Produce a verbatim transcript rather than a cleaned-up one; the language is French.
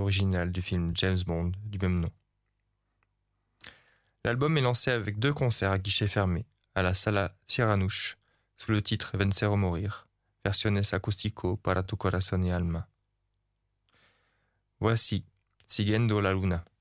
originale du film James Bond du même nom. L'album est lancé avec deux concerts à guichet fermé à la Sala Sierranouche sous le titre Vencer o Morir, versiones acústico para tu corazón y alma. Voici Siguiendo la Luna.